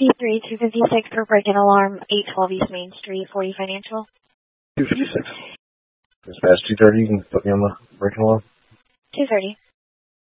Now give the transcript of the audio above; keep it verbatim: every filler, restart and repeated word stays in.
three two fifty-six for break-in alarm, eight twelve East Main Street, forty Financial. two fifty-six. Dispatch two thirty, you can put me on the break-in alarm. two thirty.